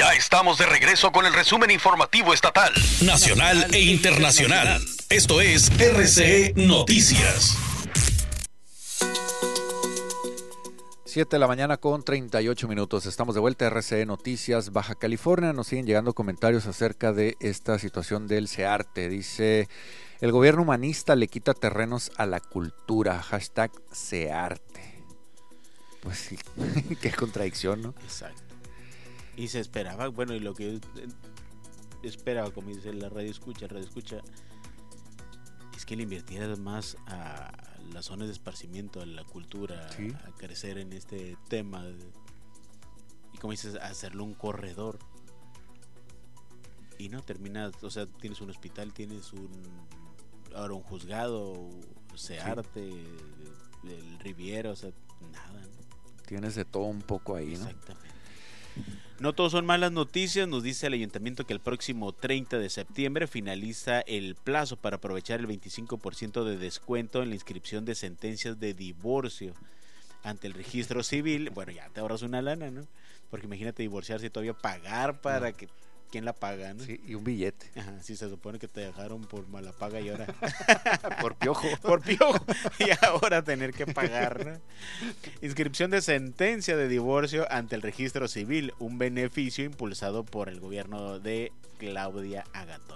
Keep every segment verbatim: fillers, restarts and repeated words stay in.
Ya estamos de regreso con el resumen informativo estatal, nacional e internacional. Esto es R C E Noticias. siete de la mañana con treinta y ocho minutos. Estamos de vuelta a R C E Noticias Baja California. Nos siguen llegando comentarios acerca de esta situación del SEARTE. Dice, el gobierno humanista le quita terrenos a la cultura. Hashtag SEARTE. Pues sí, qué contradicción, ¿no? Exacto. Y se esperaba, bueno, y lo que esperaba, como dice la radio escucha, radio escucha, es que le invirtieras más a las zonas de esparcimiento, a la cultura, ¿sí?, a crecer en este tema, y como dices, a hacerlo un corredor. Y no terminas, o sea, tienes un hospital, tienes un ahora un juzgado, SEARTE, sí, el, el Riviera, o sea, nada, ¿no? Tienes de todo un poco ahí, ¿no? Exactamente. No todos son malas noticias. Nos dice el ayuntamiento que el próximo treinta de septiembre finaliza el plazo para aprovechar el veinticinco por ciento de descuento en la inscripción de sentencias de divorcio ante el registro civil. Bueno, ya te ahorras una lana, ¿no? Porque imagínate divorciarse y todavía pagar para no. que... ¿Quién la paga, no? Sí, y un billete. Ajá, sí, se supone que te dejaron por mala paga y ahora... por piojo. Por piojo. Y ahora tener que pagar, ¿no? Inscripción de sentencia de divorcio ante el registro civil, un beneficio impulsado por el gobierno de Claudia Agatón.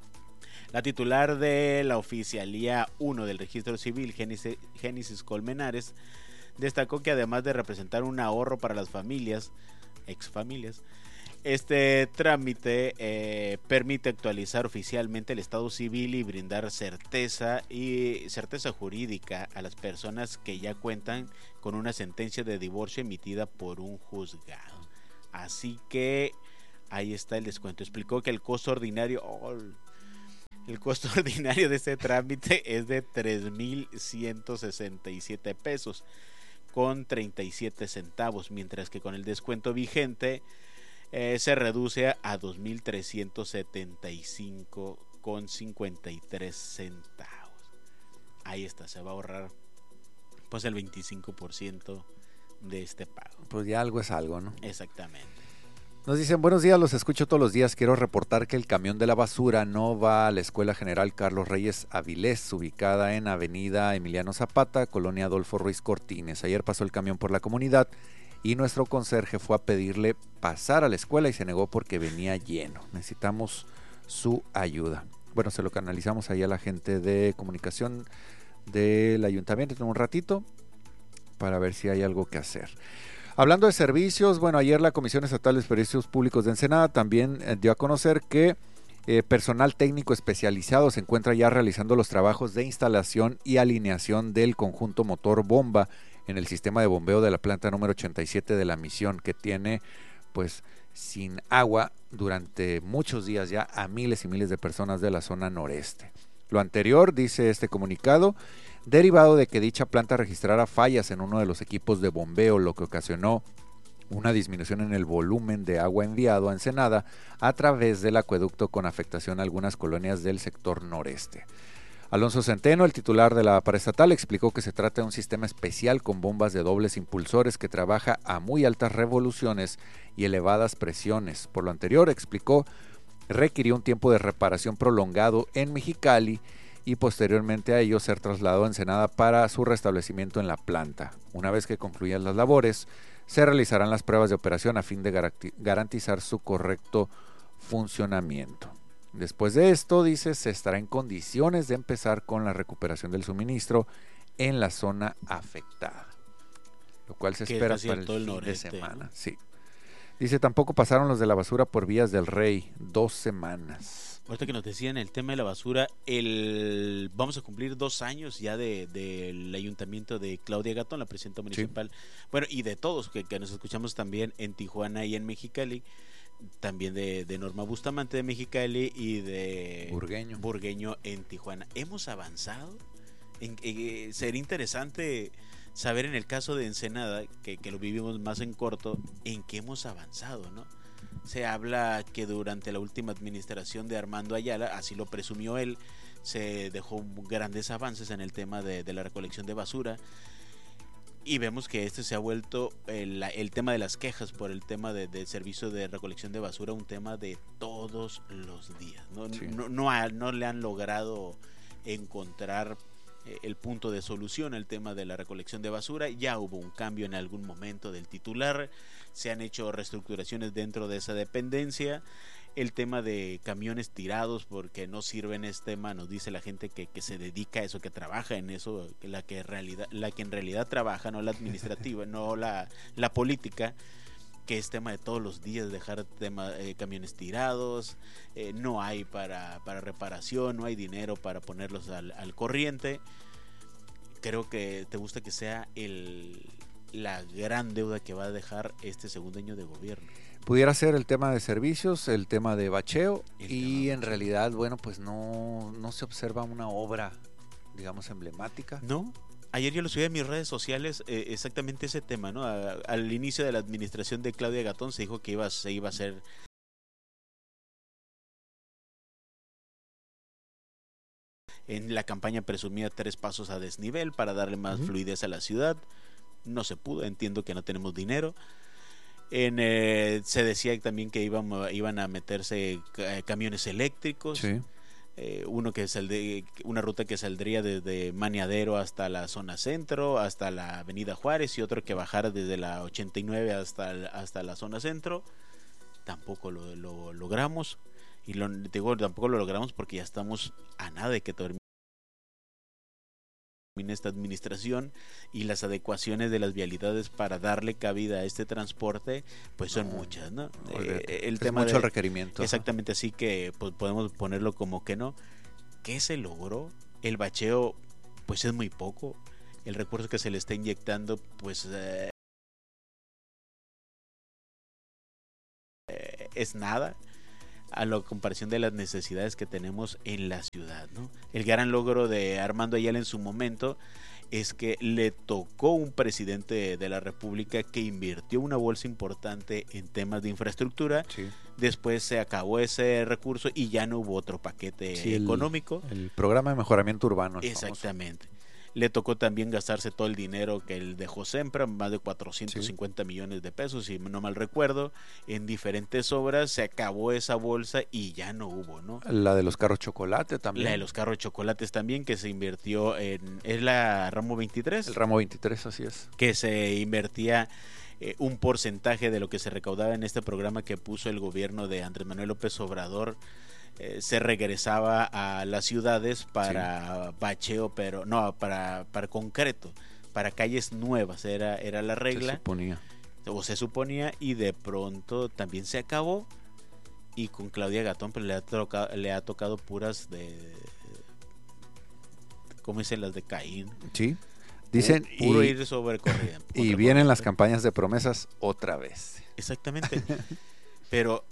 La titular de la Oficialía uno del registro civil, Génesis, Génesis Colmenares, destacó que además de representar un ahorro para las familias, exfamilias, este trámite eh, permite actualizar oficialmente el estado civil y brindar certeza y certeza jurídica a las personas que ya cuentan con una sentencia de divorcio emitida por un juzgado. Así que ahí está el descuento. Explicó que el costo ordinario, oh, el costo ordinario de este trámite es de tres mil ciento sesenta y siete pesos con treinta y siete centavos, mientras que con el descuento vigente Eh, se reduce a dos mil trescientos setenta y cinco con cincuenta y tres centavos. Ahí está, se va a ahorrar pues el veinticinco por ciento de este pago. Pues ya algo es algo, ¿no? Exactamente. Nos dicen, buenos días, los escucho todos los días. Quiero reportar que el camión de la basura no va a la Escuela General Carlos Reyes Avilés, ubicada en Avenida Emiliano Zapata, Colonia Adolfo Ruiz Cortines. Ayer pasó el camión por la comunidad y nuestro conserje fue a pedirle pasar a la escuela y se negó porque venía lleno. Necesitamos su ayuda. Bueno, se lo canalizamos ahí a la gente de comunicación del ayuntamiento en un ratito para ver si hay algo que hacer. Hablando de servicios, bueno, ayer la Comisión Estatal de Servicios Públicos de Ensenada también eh, dio a conocer que eh, personal técnico especializado se encuentra ya realizando los trabajos de instalación y alineación del conjunto motor bomba en el sistema de bombeo de la planta número ochenta y siete de la Misión, que tiene pues sin agua durante muchos días ya a miles y miles de personas de la zona noreste. Lo anterior, dice este comunicado, derivado de que dicha planta registrara fallas en uno de los equipos de bombeo, lo que ocasionó una disminución en el volumen de agua enviado a Ensenada a través del acueducto, con afectación a algunas colonias del sector noreste. Alonso Centeno, el titular de la paraestatal, explicó que se trata de un sistema especial con bombas de dobles impulsores que trabaja a muy altas revoluciones y elevadas presiones. Por lo anterior, explicó, requirió un tiempo de reparación prolongado en Mexicali y posteriormente a ello ser trasladado a Ensenada para su restablecimiento en la planta. Una vez que concluyan las labores, se realizarán las pruebas de operación a fin de garantizar su correcto funcionamiento. Después de esto, dice, se estará en condiciones de empezar con la recuperación del suministro en la zona afectada, lo cual se espera para el fin de semana. Sí. Dice, tampoco pasaron los de la basura por Vías del Rey, dos semanas. Ahorita que nos decían el tema de la basura, el vamos a cumplir dos años ya de del ayuntamiento de Claudia Agatón, la presidenta municipal. Sí. Bueno, y de todos que, que nos escuchamos también en Tijuana y en Mexicali. También de, de Norma Bustamante de Mexicali y de Burgueño, Burgueño en Tijuana. ¿Hemos avanzado? En, eh, sería interesante saber en el caso de Ensenada, que, que lo vivimos más en corto, en qué hemos avanzado, ¿no? Se habla que durante la última administración de Armando Ayala, así lo presumió él, se dejó grandes avances en el tema de, de la recolección de basura. Y vemos que este se ha vuelto el, el tema de las quejas por el tema de, del servicio de recolección de basura, un tema de todos los días. No, sí. no, no, ha, no le han logrado encontrar eh, el punto de solución al tema de la recolección de basura. Ya hubo un cambio en algún momento del titular, se han hecho reestructuraciones dentro de esa dependencia. El tema de camiones tirados porque no sirven es tema, nos dice la gente que, que se dedica a eso, que trabaja en eso, la que en realidad, la que en realidad trabaja, no la administrativa, no la, la política, que es tema de todos los días dejar tema, eh, camiones tirados, eh, no hay para, para reparación, no hay dinero para ponerlos al, al corriente. Creo que te gusta que sea el, la gran deuda que va a dejar este segundo año de gobierno. Pudiera ser el tema de servicios, el tema de bacheo El y tema en de realidad, bueno, pues no, no se observa una obra, digamos, emblemática. No, ayer yo lo subí en mis redes sociales, eh, exactamente ese tema, ¿no? A, al inicio de la administración de Claudia Gatón se dijo que iba, se iba a hacer en la campaña presumida tres pasos a desnivel para darle más uh-huh. fluidez a la ciudad. No se pudo, entiendo que no tenemos dinero. En, eh, se decía también que iban, iban a meterse eh, camiones eléctricos. Sí. Eh, uno que saldría, una ruta que saldría desde Maniadero hasta la zona centro, hasta la avenida Juárez, y otro que bajara desde la ochenta y nueve hasta, hasta la zona centro. Tampoco lo, lo logramos. Y lo, digo, tampoco lo logramos porque ya estamos a nada de que termine esta administración, y las adecuaciones de las vialidades para darle cabida a este transporte pues son no, muchas, ¿no? Eh, el es tema mucho de, el requerimiento. Exactamente, así que pues podemos ponerlo como que no. ¿Qué se logró? El bacheo pues es muy poco. El recurso que se le está inyectando pues eh, eh, es nada a la comparación de las necesidades que tenemos en la ciudad, ¿no? El gran logro de Armando Ayala en su momento es que le tocó un presidente de la República que invirtió una bolsa importante en temas de infraestructura. Sí. Después se acabó ese recurso y ya no hubo otro paquete sí, económico. El, el programa de mejoramiento urbano. Exactamente. Famoso. Le tocó también gastarse todo el dinero que él dejó Sempra, más de cuatrocientos cincuenta sí. millones de pesos, si no mal recuerdo, en diferentes obras. Se acabó esa bolsa y ya no hubo, ¿no? La de los carros chocolate también. La de los carros chocolates también, que se invirtió en... ¿Es la ramo veintitrés? El ramo veintitrés, así es. Que se invertía eh, un porcentaje de lo que se recaudaba en este programa que puso el gobierno de Andrés Manuel López Obrador. Eh, se regresaba a las ciudades para sí. bacheo, pero no, para, para concreto, para calles nuevas, era, era la regla. Se suponía. O se suponía, y de pronto también se acabó, y con Claudia Gatón pues le ha tocado, le ha tocado puras de, ¿cómo dicen las de Caín? Sí, dicen puro y, ir sobre corrida. Y vienen las campañas de promesas otra vez. Exactamente. Pero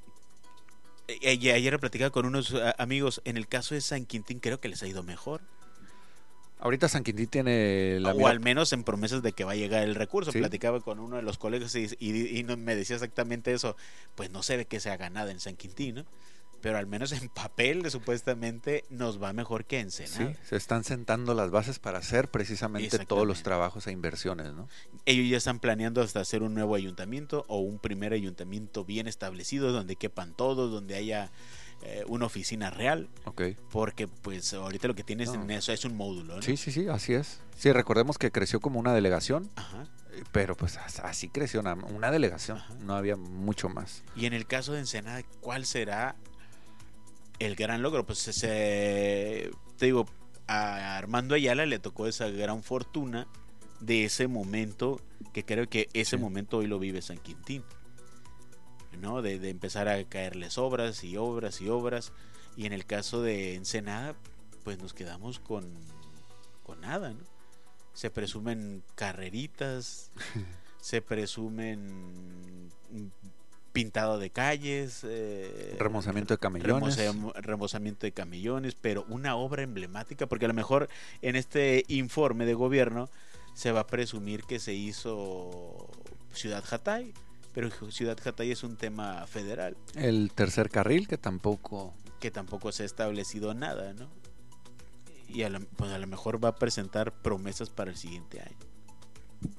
ayer platicaba con unos amigos, en el caso de San Quintín creo que les ha ido mejor. Ahorita San Quintín tiene la o mira... al menos en promesas de que va a llegar el recurso. ¿Sí? Platicaba con uno de los colegas y, y, y me decía exactamente eso. Pues no se ve que se haga nada en San Quintín, ¿no? Pero al menos en papel supuestamente nos va mejor que en Ensenada. Sí, se están sentando las bases para hacer precisamente todos los trabajos e inversiones, ¿no? Ellos ya están planeando hasta hacer un nuevo ayuntamiento o un primer ayuntamiento bien establecido donde quepan todos, donde haya eh, una oficina real. Okay. Porque pues ahorita lo que tienes no. en eso es un módulo, ¿no? Sí, sí, sí, así es. Sí, recordemos que creció como una delegación. Ajá. Pero pues así creció una, una delegación. Ajá. No había mucho más. Y en el caso de Ensenada, ¿cuál será el gran logro? Pues ese, te digo, a Armando Ayala le tocó esa gran fortuna de ese momento, que creo que ese sí. momento hoy lo vive San Quintín, ¿no? De, de empezar a caerles obras y obras y obras, y en el caso de Ensenada pues nos quedamos con, con nada, ¿no? Se presumen carreritas, se presumen pintado de calles, eh, remozamiento de camellones, remoza, remozamiento de camellones, pero una obra emblemática, porque a lo mejor en este informe de gobierno se va a presumir que se hizo Ciudad Jatay, pero Ciudad Jatay es un tema federal. El tercer carril que tampoco que tampoco se ha establecido nada, ¿no? Y a lo, pues a lo mejor va a presentar promesas para el siguiente año.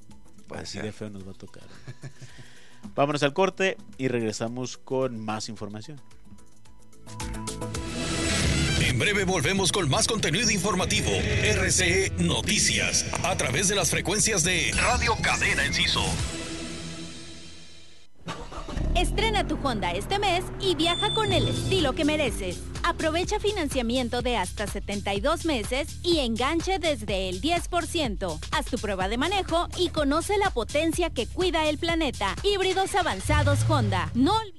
Puede Así ser. de feo nos va a tocar. Vámonos al corte y regresamos con más información. En breve volvemos con más contenido informativo. R C E Noticias, a través de las frecuencias de Radio Cadena Enciso. Estrena tu Honda este mes y viaja con el estilo que mereces. Aprovecha financiamiento de hasta setenta y dos meses y enganche desde el diez por ciento. Haz tu prueba de manejo y conoce la potencia que cuida el planeta. Híbridos avanzados Honda. No olvides.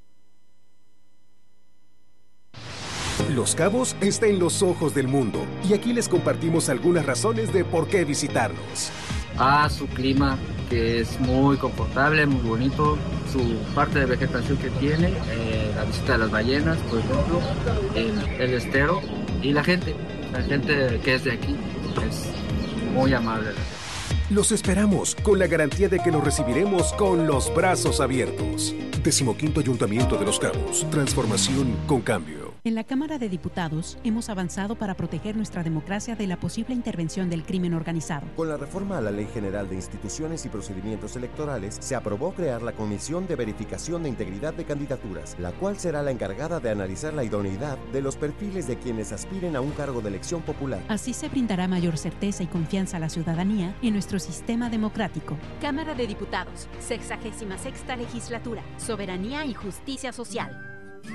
Los Cabos está en los ojos del mundo y aquí les compartimos algunas razones de por qué visitarnos. A su clima, que es muy confortable, muy bonito, su parte de vegetación que tiene, eh, la visita de las ballenas, por ejemplo, el, el estero y la gente, la gente que es de aquí es muy amable. Los esperamos con la garantía de que los recibiremos con los brazos abiertos. Decimoquinto Ayuntamiento de Los Cabos. Transformación con cambio. En la Cámara de Diputados hemos avanzado para proteger nuestra democracia de la posible intervención del crimen organizado. Con la reforma a la Ley General de Instituciones y Procedimientos Electorales, se aprobó crear la Comisión de Verificación de Integridad de Candidaturas, la cual será la encargada de analizar la idoneidad de los perfiles de quienes aspiren a un cargo de elección popular. Así se brindará mayor certeza y confianza a la ciudadanía en nuestro sistema democrático. Cámara de Diputados, sexagésima sexta legislatura, soberanía y justicia social.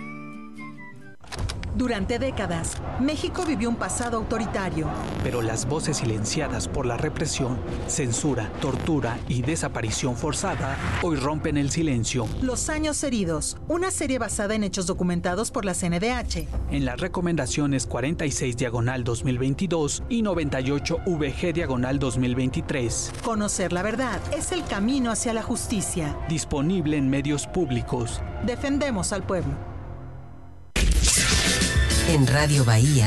Durante décadas, México vivió un pasado autoritario. Pero las voces silenciadas por la represión, censura, tortura y desaparición forzada hoy rompen el silencio. Los años heridos, una serie basada en hechos documentados por la C N D H. En las recomendaciones cuarenta y seis diagonal dos mil veintidós y noventa y ocho V G diagonal dos mil veintitrés. Conocer la verdad es el camino hacia la justicia. Disponible en medios públicos. Defendemos al pueblo. En Radio Bahía